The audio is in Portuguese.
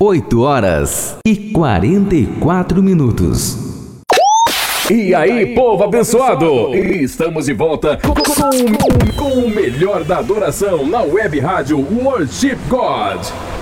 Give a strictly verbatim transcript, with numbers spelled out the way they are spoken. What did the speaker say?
oito horas e quarenta e quatro minutos. E aí, povo abençoado! Estamos de volta com, com, com o melhor da adoração na web rádio Worship God.